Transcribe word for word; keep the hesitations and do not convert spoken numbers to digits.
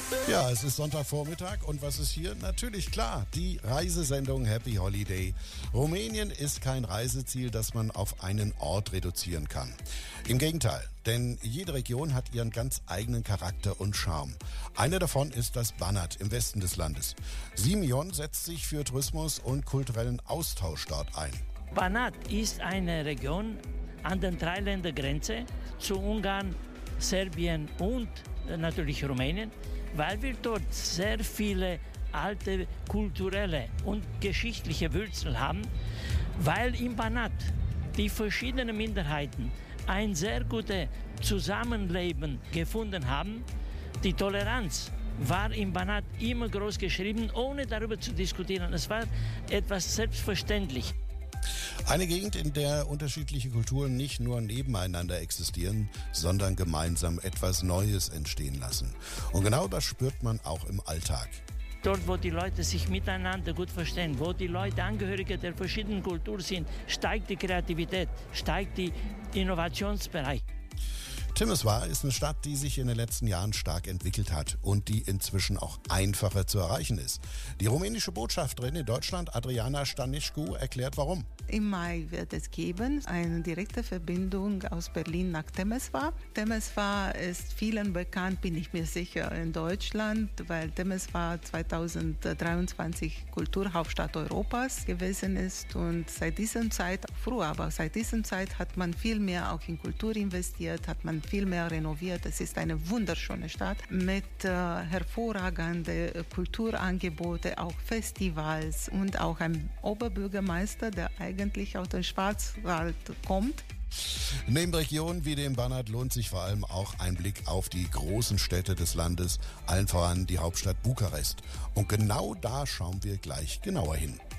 Ja, es ist Sonntagvormittag und was ist hier? Natürlich klar, die Reisesendung Happy Holiday. Rumänien ist kein Reiseziel, das man auf einen Ort reduzieren kann. Im Gegenteil, denn jede Region hat ihren ganz eigenen Charakter und Charme. Eine davon ist das Banat im Westen des Landes. Simeon setzt sich für Tourismus und kulturellen Austausch dort ein. Banat ist eine Region an der Dreiländergrenze zu Ungarn, Serbien und natürlich Rumänien, weil wir dort sehr viele alte kulturelle und geschichtliche Wurzeln haben, weil im Banat die verschiedenen Minderheiten ein sehr gutes Zusammenleben gefunden haben. Die Toleranz war im Banat immer groß geschrieben, ohne darüber zu diskutieren. Es war etwas selbstverständlich. Eine Gegend, in der unterschiedliche Kulturen nicht nur nebeneinander existieren, sondern gemeinsam etwas Neues entstehen lassen. Und genau das spürt man auch im Alltag. Dort, wo die Leute sich miteinander gut verstehen, wo die Leute Angehörige der verschiedenen Kulturen sind, steigt die Kreativität, steigt die Innovationsbereich. Timișoara ist eine Stadt, die sich in den letzten Jahren stark entwickelt hat und die inzwischen auch einfacher zu erreichen ist. Die rumänische Botschafterin in Deutschland, Adriana Stănescu, erklärt warum. Im Mai wird es geben eine direkte Verbindung aus Berlin nach Timișoara. Timișoara ist vielen bekannt, bin ich mir sicher, in Deutschland, weil Timișoara zweitausenddreiundzwanzig Kulturhauptstadt Europas gewesen ist und seit dieser Zeit, früher, aber seit dieser Zeit hat man viel mehr auch in Kultur investiert, hat man viel mehr renoviert. Es ist eine wunderschöne Stadt mit äh, hervorragenden Kulturangebote, auch Festivals und auch ein Oberbürgermeister, der eigentlich aus dem Schwarzwald kommt. Neben Regionen wie dem Banat lohnt sich vor allem auch ein Blick auf die großen Städte des Landes, allen voran die Hauptstadt Bukarest. Und genau da schauen wir gleich genauer hin.